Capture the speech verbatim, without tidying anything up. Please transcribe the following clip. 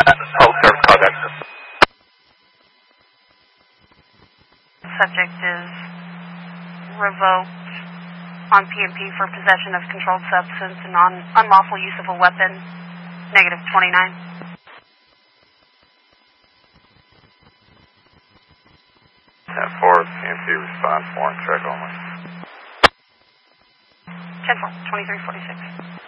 Oh, service contact. Subject is revoked on P M P for possession of controlled substance and on unlawful use of a weapon. Negative twenty-nine. ten four, P M P response, warrant check only. ten four, twenty-three forty-six.